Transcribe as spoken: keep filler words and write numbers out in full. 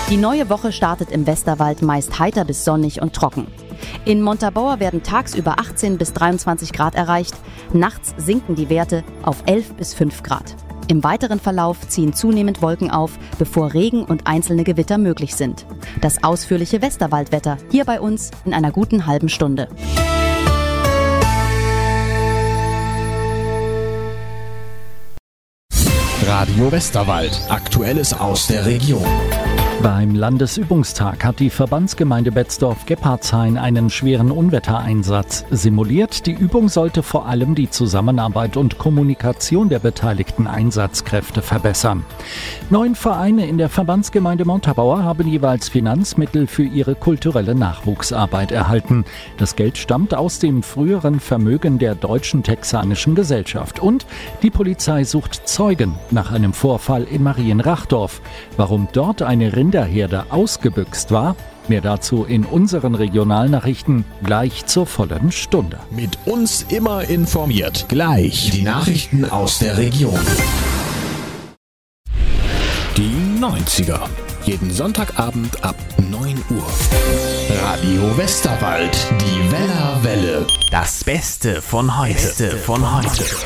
Die neue Woche startet im Westerwald meist heiter bis sonnig und trocken. In Montabaur werden tagsüber achtzehn bis dreiundzwanzig Grad erreicht, nachts sinken die Werte auf elf bis fünf Grad. Im weiteren Verlauf ziehen zunehmend Wolken auf, bevor Regen und einzelne Gewitter möglich sind. Das ausführliche Westerwaldwetter hier bei uns in einer guten halben Stunde. Radio Westerwald. Aktuelles aus der Region. Beim Landesübungstag hat die Verbandsgemeinde Betzdorf-Gebhardshain einen schweren Unwettereinsatz simuliert. Die Übung sollte vor allem die Zusammenarbeit und Kommunikation der beteiligten Einsatzkräfte verbessern. Neun Vereine in der Verbandsgemeinde Montabaur haben jeweils Finanzmittel für ihre kulturelle Nachwuchsarbeit erhalten. Das Geld stammt aus dem früheren Vermögen der Deutschen Texanischen Gesellschaft. Und die Polizei sucht Zeugen nach einem Vorfall in Marienrachdorf. Warum dort eine Rinderherde ausgebüxt war, mehr dazu in unseren Regionalnachrichten gleich zur vollen Stunde. Mit uns immer informiert. Gleich die Nachrichten aus der Region. Die neunziger. Jeden Sonntagabend ab neun Uhr. Radio Westerwald. Die Wellerwelle. Das Beste von heute. Beste von heute.